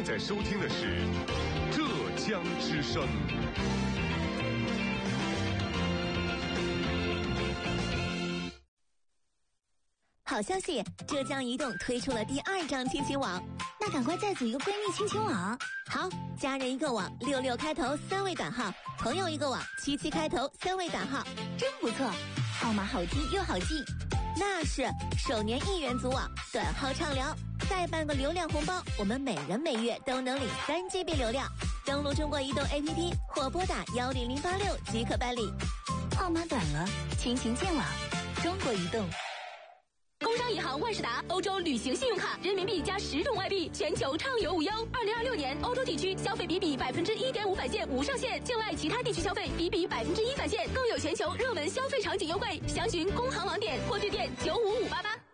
在收听的是浙江之声。 好消息，浙江移动推出了第2张亲情网， 那赶快再组一个闺蜜亲情网。 好，家人一个网，66开头3位短号，朋友一个网，77开头3位短号， 真不错，号码好记又好记。 那是首年1元组网，短号畅聊，再办个流量红包，我们每人每月都能领3GB 流量。登录中国移动 APP 或拨打10086即可办理。 号码短了，亲情见网，中国移动。 工商银行万事达欧洲旅行信用卡，人民币加10种外币，全球畅游无忧。2026年欧洲地区消费比1.5%返现无上限，境外其他地区消费比1%返现，更有全球热门消费场景优惠。详询工行网点或致电95588。